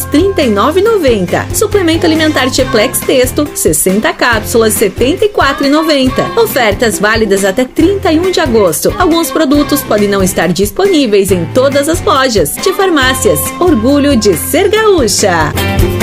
R$ 39,90. Suplemento alimentar Tcheplex Texto, 60 cápsulas, R$ 74,90. Ofertas válidas até 31 de agosto. Alguns produtos podem não estar disponíveis em todas as lojas de farmácias. Orgulho de ser gaúcha.